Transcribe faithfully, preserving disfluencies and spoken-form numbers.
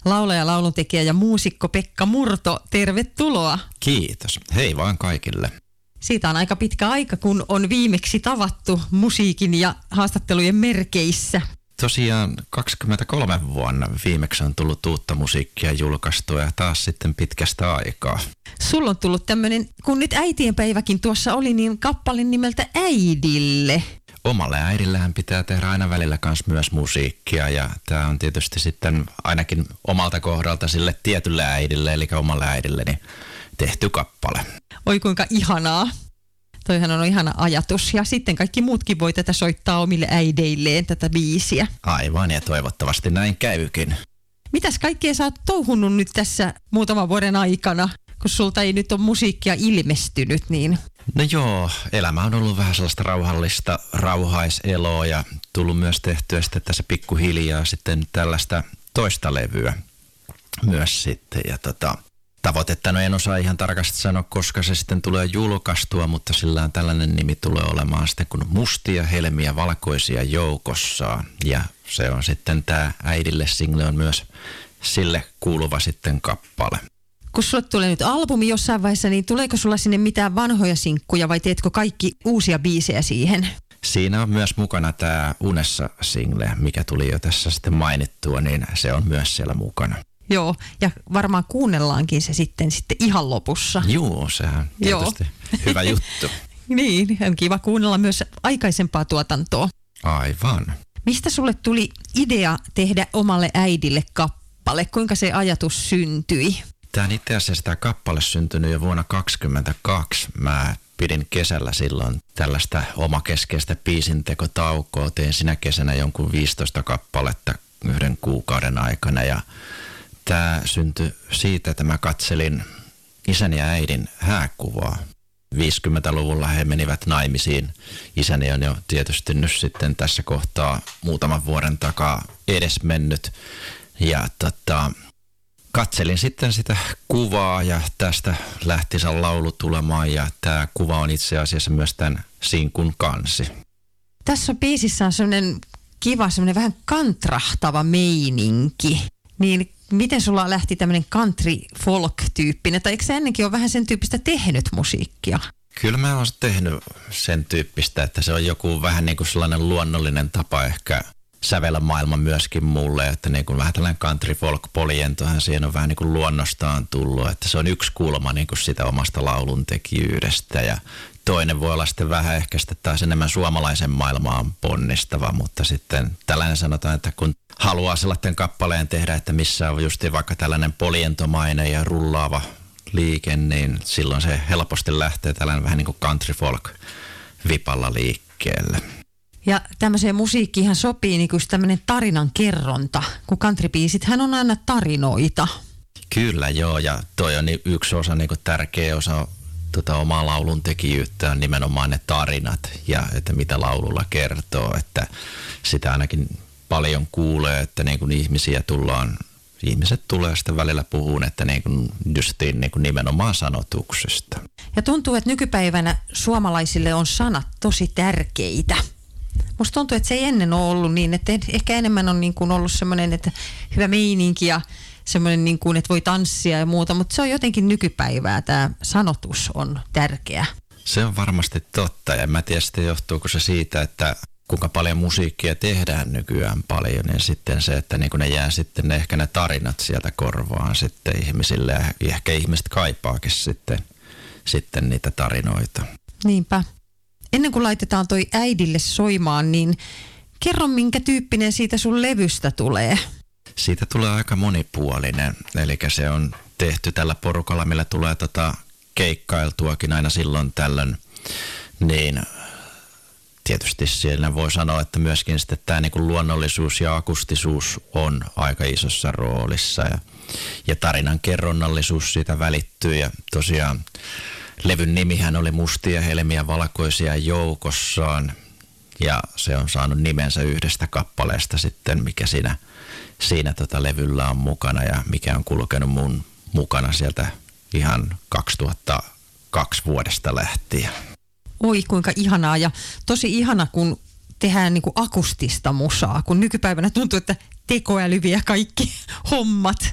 laulaja, lauluntekijä ja muusikko Pekka Murto. Tervetuloa. Kiitos. Hei vaan kaikille. Siitä on aika pitkä aika, kun on viimeksi tavattu musiikin ja haastattelujen merkeissä. Tosiaan kaksikymmentäkolme vuonna viimeksi on tullut uutta musiikkia julkaistua ja taas sitten pitkästä aikaa. Sulla on tullut tämmöinen, kun nyt äitienpäiväkin tuossa oli, niin kappale nimeltä Äidille. Omalle äidillähän pitää tehdä aina välillä kans myös musiikkia ja tämä on tietysti sitten ainakin omalta kohdalta sille tietylle äidille, eli omalle äidilleni tehty kappale. Oi kuinka ihanaa. Toihan on ihana ajatus ja sitten kaikki muutkin voi tätä soittaa omille äideilleen tätä biisiä. Aivan ja toivottavasti näin käykin. Mitäs kaikkea sä oot touhunut nyt tässä muutaman vuoden aikana, kun sulta ei nyt ole musiikkia ilmestynyt, niin... No joo, elämä on ollut vähän sellaista rauhallista rauhaiseloa ja tullut myös tehtyä sitten tässä pikkuhiljaa sitten tällaista toista levyä myös sitten. Ja tota, tavoitetta, no en osaa ihan tarkasti sanoa, koska se sitten tulee julkaistua, mutta sillä on tällainen nimi tulee olemaan sitten kuin Mustia helmiä valkoisia joukossaan. Ja se on sitten tämä Äidille single on myös sille kuuluva sitten kappale. Kun sulle tulee nyt albumi jossain vaiheessa, niin tuleeko sulla sinne mitään vanhoja sinkkuja vai teetkö kaikki uusia biisejä siihen? Siinä on myös mukana tämä Unessa single, mikä tuli jo tässä sitten mainittua, niin se on myös siellä mukana. Joo, ja varmaan kuunnellaankin se sitten, sitten ihan lopussa. Joo, sehän on tietysti Joo. hyvä juttu. Niin, on kiva kuunnella myös aikaisempaa tuotantoa. Aivan. Mistä sulle tuli idea tehdä omalle äidille kappale? Kuinka se ajatus syntyi? Tämä on itse asiassa tämä kappale syntynyt jo vuonna kaksikymmentäkaksi. Mä pidin kesällä silloin tällaista omakeskeistä biisintekotaukoa. Tein sinä kesänä jonkun viisitoista kappaletta yhden kuukauden aikana ja tämä syntyi siitä, että mä katselin isän ja äidin hääkuvaa. viisikymmentäluvulla he menivät naimisiin. Isäni on jo tietysti nyt sitten tässä kohtaa muutaman vuoden takaa edesmennyt ja tota... Katselin sitten sitä kuvaa ja tästä lähti se laulu tulemaan ja tämä kuva on itse asiassa myös tämän sinkun kansi. Tässä biisissä on semmoinen kiva, semmoinen vähän kantrahtava meininki. Niin miten sulla lähti tämmöinen country folk-tyyppinen, tai eikö sä ennenkin ole vähän sen tyyppistä tehnyt musiikkia? Kyllä mä oon tehnyt sen tyyppistä, että se on joku vähän niin kuin sellainen luonnollinen tapa ehkä sävellä maailma myöskin mulle, että niin kuin vähän tällainen country folk polientohan siihen on vähän niin kuin luonnostaan tullut, että se on yksi kulma niin kuin sitä omasta lauluntekijyydestä ja toinen voi olla sitten vähän ehkä sitten taas enemmän suomalaisen maailmaan ponnistava, mutta sitten tällainen sanotaan, että kun haluaa sellaisen kappaleen tehdä, että missä on just vaikka tällainen polientomainen ja rullaava liike, niin silloin se helposti lähtee tällainen vähän niin kuin country folk vipalla liikkeelle. Ja tämmöiseen musiikkiinhan sopii niin kuin tämmöinen tarinan kerronta, kun countrybiisithän on aina tarinoita. Kyllä joo, ja toi on yksi osa, niin kuin tärkeä osa tota, omaa laulun tekijyyttä on nimenomaan ne tarinat ja että mitä laululla kertoo, että sitä ainakin paljon kuulee, että niin kuin ihmisiä tullaan, ihmiset tulee sitten välillä puhumaan, että niin kuin justiin niin kuin nimenomaan sanotuksesta. Ja tuntuu, että nykypäivänä suomalaisille on sanat tosi tärkeitä. Musta tuntuu, että se ei ennen ole ollut niin, että ehkä enemmän on niin kuin ollut semmoinen, että hyvä meininki ja semmoinen, niin kuin, että voi tanssia ja muuta, mutta se on jotenkin nykypäivää, tämä sanotus on tärkeä. Se on varmasti totta ja mä tiedän sitten johtuuko se siitä, että kuinka paljon musiikkia tehdään nykyään paljon, niin sitten se, että niin kuin ne jää sitten ne, ehkä ne tarinat sieltä korvaan sitten ihmisille ja ehkä ihmiset kaipaakin sitten, sitten niitä tarinoita. Niinpä. Ennen kuin laitetaan toi Äidille soimaan, niin kerro minkä tyyppinen siitä sun levystä tulee. Siitä tulee aika monipuolinen, eli se on tehty tällä porukalla, millä tulee tota keikkailtuakin aina silloin tällöin, niin tietysti siellä voi sanoa, että myöskin sitten tämä niin kuin luonnollisuus ja akustisuus on aika isossa roolissa ja, ja tarinan kerronnallisuus siitä välittyy ja tosiaan levyn nimihän oli Mustia helmiä valkoisia joukossaan ja se on saanut nimensä yhdestä kappaleesta sitten, mikä siinä, siinä tota levyllä on mukana ja mikä on kulkenut mun mukana sieltä ihan kaksituhattakaksi vuodesta lähtien. Oi kuinka ihanaa ja tosi ihana kun tehdään niinku akustista musaa, kun nykypäivänä tuntuu, että tekoäly vie kaikki hommat.